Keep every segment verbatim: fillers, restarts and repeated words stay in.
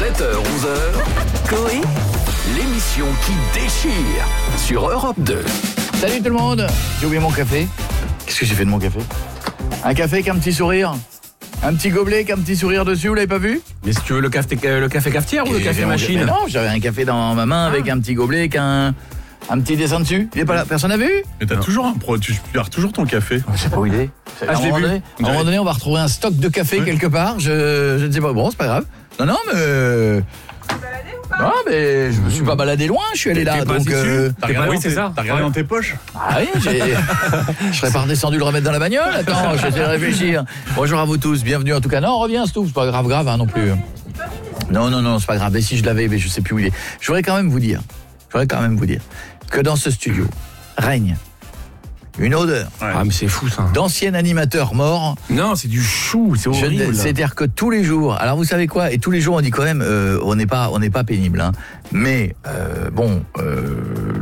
sept heures onze heures, Coé, l'émission qui déchire sur Europe deux. Salut tout le monde. J'ai oublié mon café. Qu'est-ce que j'ai fait de mon café? Un café avec un petit sourire. Un petit gobelet avec un petit sourire dessus, vous l'avez pas vu? Mais si tu veux le café, le café cafetière ou le café machine? Mais non, j'avais un café dans ma main avec un petit gobelet avec un, un petit dessin dessus. Il est pas là, personne n'a vu? Mais t'as toujours un pro, tu perds toujours ton café. Je sais pas où il est. Ah, à, un je l'ai moment vu. donné, à un moment donné, on va retrouver un stock de café Ouais. quelque part. Je, je ne sais pas. Bon, c'est pas grave. Non, non, mais... Non, mais je me suis pas baladé loin, je suis allé là. T'es pas Donc, assis euh, dessus T'as T'es regardé, pas- dans oui, c'est tes- ça. T'as regardé Ouais. dans tes poches? ah oui, j'ai... je serais pas redescendu le remettre dans la bagnole. Attends, j'essaie de réfléchir. Bonjour à vous tous, bienvenue en tout cas. Non, reviens, Stouff, c'est pas grave, grave hein, non plus. Non, non, non, c'est pas grave. Et si je l'avais, mais je sais plus où il est. Je voudrais quand même vous dire, je voudrais quand même vous dire que dans ce studio règne une odeur Ouais. Ah mais c'est fou ça. d'ancien animateur mort. Non, c'est du chou, c'est Je- horrible. C'est-à-dire que tous les jours, alors vous savez quoi, et tous les jours on dit quand même, euh, on n'est pas, on n'est pas pénible, hein. Mais euh, bon, euh,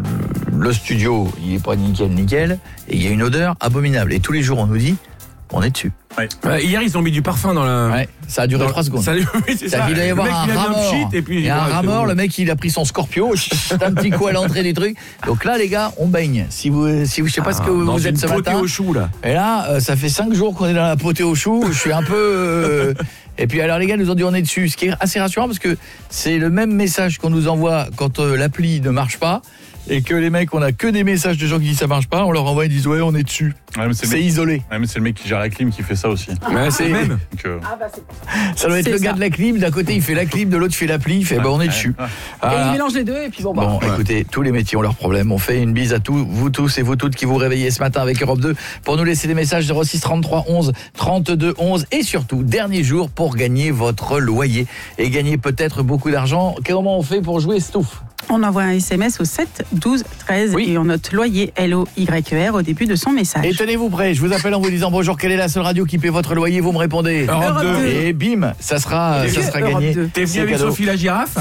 le studio, il est pas nickel, nickel, et il y a une odeur abominable. Et tous les jours on nous dit, on est dessus. Ouais, hier ils ont mis du parfum dans la. Ouais, ça a duré dans- trois secondes. Ça, oui, c'est C'est-à-dire ça. qu'il doit y Le avoir mec, un il a mis rat un mort. pchit et puis Il y a un ouais, rat c'est mort, bon. le mec il a pris son Scorpio, un petit coup à l'entrée du truc. Donc là les gars, on baigne. Si vous, si vous, je sais pas ce que Ah, vous, dans vous êtes une ce potée matin. au chou là. Et là, euh, ça fait cinq jours qu'on est dans la potée au chou. Je suis un peu. euh, Et puis alors les gars nous ont dit on est dessus, ce qui est assez rassurant parce que c'est le même message qu'on nous envoie quand euh, l'appli ne marche pas et que les mecs on a que des messages de gens qui disent ça marche pas, on leur envoie ils disent ouais on est dessus. Ouais, mais c'est le C'est mec- isolé. ouais, mais c'est le mec qui gère la clim qui fait ça aussi. Ouais, c'est le même. Donc, euh, Ça doit être C'est le ça. gars de la clim, d'un côté il fait la clim, de l'autre il fait l'appli, il fait bah on est ouais, dessus. ouais. Et Voilà. ils mélangent les deux et puis bon, bah. Bon, écoutez, tous les métiers ont leurs problèmes. On fait une bise à tous, vous tous et vous toutes qui vous réveillez ce matin avec Europe deux pour nous laisser des messages zéro six trente-trois onze trente-deux onze et surtout, dernier jour pour gagner votre loyer et gagner peut-être beaucoup d'argent. Comment on fait pour jouer Stouff? On envoie un S M S au sept douze treize Oui. et on note loyer L O Y E R au début de son message. Et tenez-vous prêts, je vous appelle en vous disant bonjour, quelle est la seule radio qui paie votre loyer? Vous me répondez Europe deux. et bim, ça sera, ça sera Europe gagné. deux. T'es C'est venu avec cadeau. Sophie la girafe?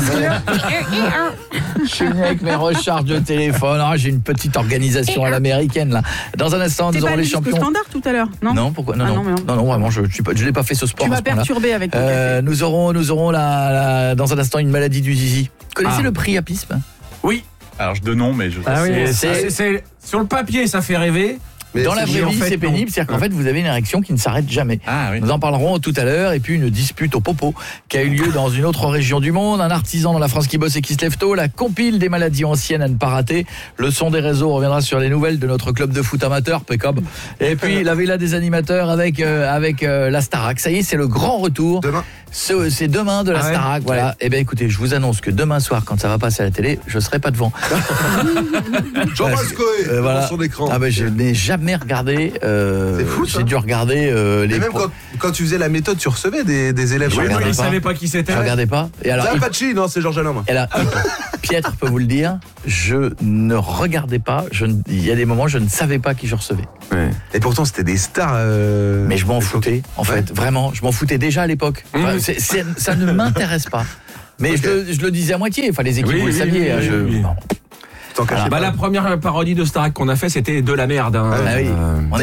Je suis venu avec mes recharges de téléphone. Ah, j'ai une petite organisation à l'américaine là. Dans un instant, T'es nous pas aurons allé les jusqu'au champions. standard tout à l'heure, non? Non, pourquoi non, Ah non, non, mais non. non, non, vraiment, je je, je l'ai pas fait ce sport. Tu à m'as ce point-là. perturbé avec ton Euh, café. nous aurons, nous aurons la, la- dans un instant une maladie du zizi. Connaissez Ah. le priapisme? Oui. Alors je de nom, mais je. Ah oui, C'est- c'est, c'est- c'est- sur le papier ça fait rêver. Dans la vraie en vie, fait, c'est non. pénible, c'est-à-dire qu'en fait, vous avez une érection qui ne s'arrête jamais. Ah oui. Nous en parlerons tout à l'heure. Et puis une dispute au popo qui a eu lieu dans une autre région du monde. Un artisan dans la France qui bosse et qui se lève tôt. La compile des maladies anciennes à ne pas rater. Le son des réseaux reviendra sur les nouvelles de notre club de foot amateur, P E C O B. Et puis la villa des animateurs avec euh, avec euh, la Starac. Ça y est, c'est le grand retour. Demain. Ce- C'est demain de la Ah ouais Starac. Voilà. Et bien écoutez, je vous annonce que demain soir, quand ça va passer à la télé, je serai pas devant. Jean-Paul Coé, Euh, voilà. dans son écran. Ah ben je n'ai jamais regardé. euh, C'est fou, ça. J'ai dû regarder euh, les. Et même pro- quand, quand tu faisais la méthode, tu recevais des, des élèves. Je Oui, regardais mais il pas. savait pas qui c'était. Je regardais pas. Et alors, C'est il- Apache, non, c'est Georges Alain, moi. et là, Pietre peut vous le dire, je ne regardais pas. Je ne- il y a des moments, je ne savais pas qui je recevais. Ouais. Et pourtant, c'était des stars. euh, Mais je m'en à foutais, en Ouais. fait, vraiment. Je m'en foutais déjà à l'époque. Enfin, Mmh. c'est- c'est- ça ne m'intéresse pas. Mais Ok. je, le, je le disais à moitié. Enfin, les équipes, Oui, vous le oui, saviez. oui, hein, oui, je- oui. bon. T'en cachais Voilà. Bah pas. la première parodie de Starac qu'on a fait c'était de la merde. Hein. Ah oui. Euh, On